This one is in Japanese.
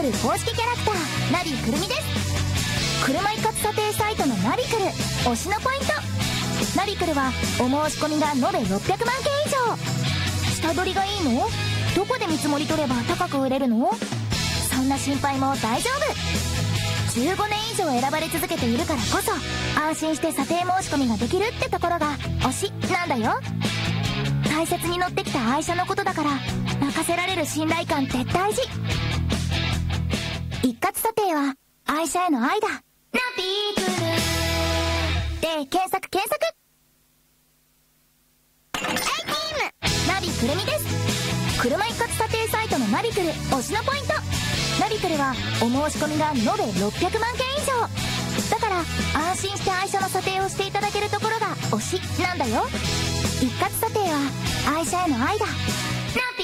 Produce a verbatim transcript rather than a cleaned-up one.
ル公式キャラクターナビくるみです。車一括査定サイトのナビクル推しのポイント。ナビクルはお申し込みが延べろっぴゃくまんけん以上。下取りがいいの？どこで見積もり取れば高く売れるの？そんな心配も大丈夫。じゅうごねん以上選ばれ続けているからこそ安心して査定申し込みができるってところが推しなんだよ。大切に乗ってきた愛車のことだから任せられる信頼感って大事。一括査定は愛車への愛だ。ナビクルで検索検索。ナビくるみです。車一括査定サイトのナビクル推しのポイント。ナビクルはお申し込みが延べろっぴゃくまんけん以上だから安心して愛車の査定をしていただけるところが推しなんだよ。一括査定は愛車への愛だ。ナビ